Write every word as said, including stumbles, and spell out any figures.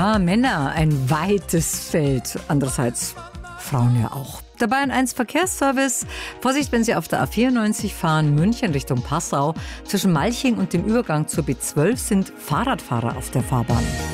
Ja, Männer, ein weites Feld. Andererseits Frauen ja auch. Dabei ein eins Verkehrsservice. Vorsicht, wenn Sie auf der A vierundneunzig fahren, München Richtung Passau. Zwischen Malching und dem Übergang zur B zwölf sind Fahrradfahrer auf der Fahrbahn.